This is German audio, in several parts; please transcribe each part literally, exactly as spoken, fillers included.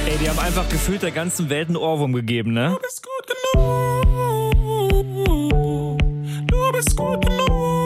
Ey, die haben einfach gefühlt der ganzen Welt einen Ohrwurm gegeben, ne? Du bist gut genug. Du bist gut genug.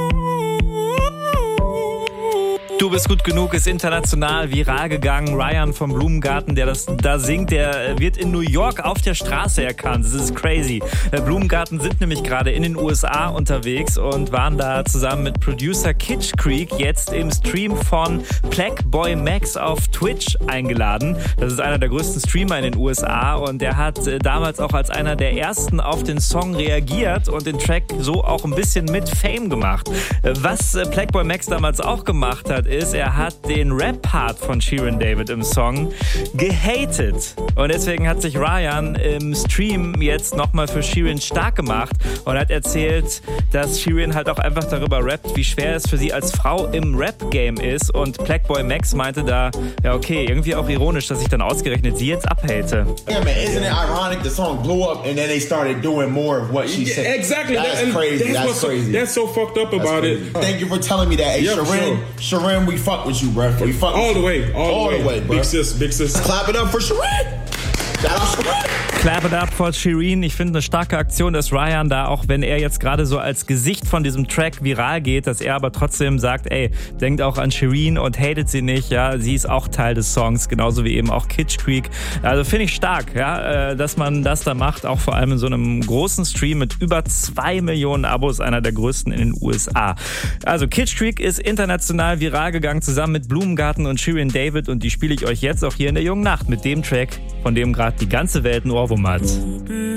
Du bist gut genug ist international viral gegangen. Ryan vom Blumengarten, der das da singt, der wird in New York auf der Straße erkannt. Das ist crazy. Blumengarten sind nämlich gerade in den U S A unterwegs und waren da zusammen mit Producer Kitsch Creek jetzt im Stream von Plagueboy Max auf Twitch eingeladen. Das ist einer der größten Streamer in den U S A und der hat damals auch als einer der ersten auf den Song reagiert und den Track so auch ein bisschen mit Fame gemacht. Was Plagueboy Max damals auch gemacht hat, ist, er hat den Rap-Part von Shirin David im Song gehatet. Und deswegen hat sich Ryan im Stream jetzt nochmal für Shirin stark gemacht und hat erzählt, dass Shirin halt auch einfach darüber rappt, wie schwer es für sie als Frau im Rap-Game ist. Und Plagueboy Max meinte da, ja okay, irgendwie auch ironisch, dass ich dann ausgerechnet sie jetzt abhate. Yeah, man, isn't it ironic? The song blew up and then they started doing more of what she said. Exactly. That's that, crazy. That's, That's crazy. That's so fucked up about it. Thank you for telling me that. Hey, Yeah, for Shirin, Shirin, we fuck with you, bro. We fuck all with the you. way, all, all the way, the way, bro. Big sis, big sis. Clap it up for Shirin. Shout out Shirin. Clap it up for Shirin. Ich finde eine starke Aktion, dass Ryan da, auch wenn er jetzt gerade so als Gesicht von diesem Track viral geht, dass er aber trotzdem sagt, ey, denkt auch an Shirin und hatet sie nicht, ja, sie ist auch Teil des Songs, genauso wie eben auch Kitsch Creek. Also finde ich stark, ja, dass man das da macht, auch vor allem in so einem großen Stream mit über zwei Millionen Abos, einer der größten in den U S A. Also Kitsch Creek ist international viral gegangen, zusammen mit Blumengarten und Shirin David und die spiele ich euch jetzt auch hier in der Jungen Nacht mit dem Track, von dem gerade die ganze Welt ein Ohrwurm hat.